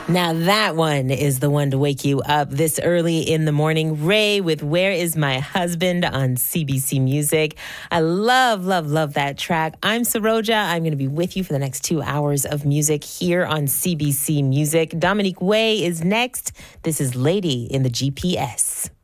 Now that one is the one to wake you up this early in the morning. Ray with Where Is My Husband on CBC Music. I love, love, love that track. I'm Saroja. I'm going to be with you for the next 2 hours of music here on CBC Music. Dominique Way is next. This is Lady in the GPS.